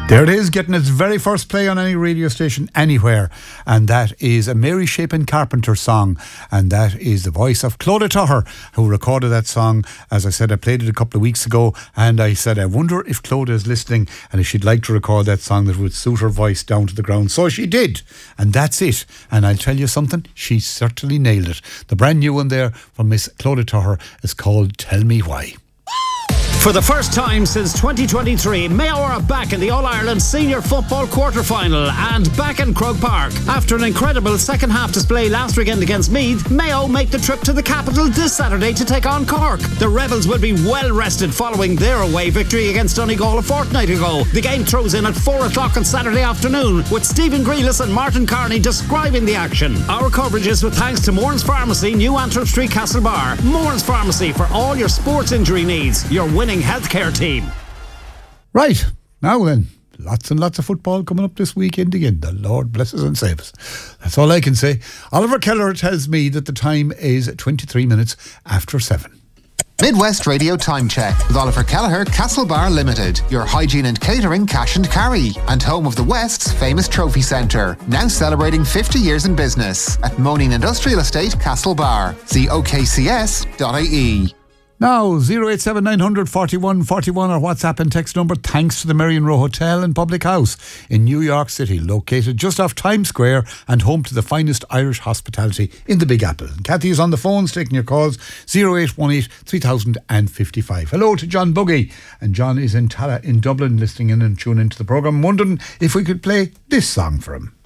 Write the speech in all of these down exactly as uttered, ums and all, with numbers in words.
There it is, getting its very first play on any radio station anywhere, and that is a Mary Shapin Carpenter song, and that is the voice of Clodagh Tucker, who recorded that song. As I said, I played it a couple of weeks ago, and I said I wonder if Clodagh is listening and if she'd like to record that song that would suit her voice down to the ground. So she did, and that's it. And I'll tell you something, she certainly nailed it. The brand new one there from Miss Clodagh Tucker is called Tell Me Why. For the first time since twenty twenty-three, Mayo are back in the All-Ireland Senior Football Quarter-Final and back in Croke Park. After an incredible second-half display last weekend against Meath, Mayo make the trip to the capital this Saturday to take on Cork. The Rebels will be well-rested following their away victory against Donegal a fortnight ago. The game throws in at four o'clock on Saturday afternoon, with Stephen Grealis and Martin Carney describing the action. Our coverage is with thanks to Mourns Pharmacy, New Antrim Street, Castlebar. Mourns Pharmacy for all your sports injury needs. Your winning healthcare team. Right, now then, lots and lots of football coming up this weekend again. The Lord bless us and save us. That's all I can say. Oliver Keller tells me that the time is twenty-three minutes after seven. Midwest Radio Time Check with Oliver Kelleher, Castlebar Limited, your hygiene and catering cash and carry, and home of the West's famous trophy centre, now celebrating fifty years in business at Moaning Industrial Estate, Castlebar. See O K C S dot I E. Now, oh eight seven nine hundred forty-one forty-one, our WhatsApp and text number, thanks to the Marion Row Hotel and Public House in New York City, located just off Times Square and home to the finest Irish hospitality in the Big Apple. And Kathy is on the phones taking your calls, oh eight one eight three thousand fifty-five. Hello to John Buggy, and John is in Tala in Dublin listening in and tuning into the programme, wondering if we could play this song for him.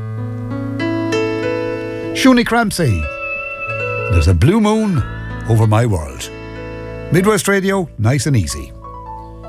Shuni Crampsey, There's a Blue Moon Over My World. Midwest Radio, nice and easy.